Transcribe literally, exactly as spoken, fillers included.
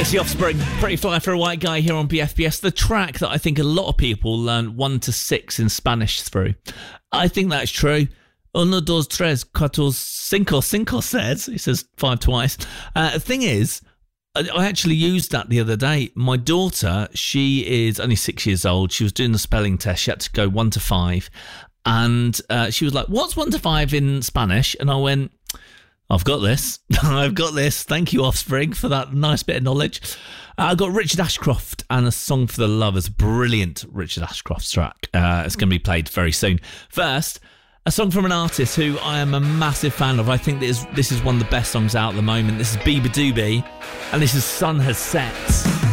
It's The Offspring, Pretty Fly for a White Guy here on B F B S. The track that I think a lot of people learn one to six in Spanish through. I think that's true. Uno, dos, tres, cuatro, cinco. Cinco says, he says five twice. Uh, the thing is, I, I actually used that the other day. My daughter, she is only six years old. She was doing the spelling test. She had to go one to five. And uh, she was like, what's one to five in Spanish? And I went, I've got this. I've got this. Thank you, Offspring, for that nice bit of knowledge. Uh, I got Richard Ashcroft and A Song for the Lovers. Brilliant Richard Ashcroft track. Uh, it's going to be played very soon. First, a song from an artist who I am a massive fan of. I think this is, this is one of the best songs out at the moment. This is Biba Doobie, and this is Sun Has Set.